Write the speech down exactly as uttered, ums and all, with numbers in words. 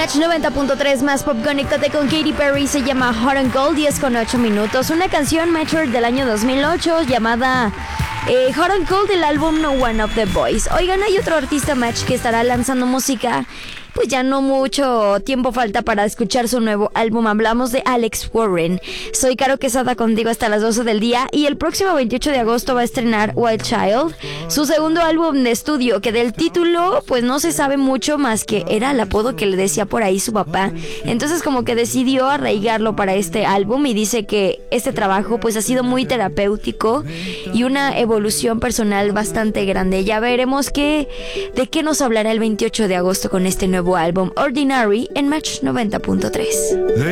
Match noventa punto tres más pop, conéctate con Katy Perry, se llama Hot and Cold, diez con ocho minutos. Una canción Mature del año dos mil ocho llamada eh, Hot and Cold del álbum No One of the Boys. Oigan, hay otro artista Match que estará lanzando música. Pues ya no mucho tiempo falta para escuchar su nuevo álbum. Hablamos de Alex Warren. Soy Caro Quesada contigo hasta las doce del día. Y el próximo veintiocho de agosto va a estrenar Wild Child, su segundo álbum de estudio, que del título pues no se sabe mucho más que era el apodo que le decía por ahí su papá. Entonces como que decidió arraigarlo para este álbum y dice que este trabajo pues ha sido muy terapéutico y una evolución personal bastante grande. Ya veremos qué, de qué nos hablará el veintiocho de agosto con este nuevo álbum Ordinary en Match noventa punto tres.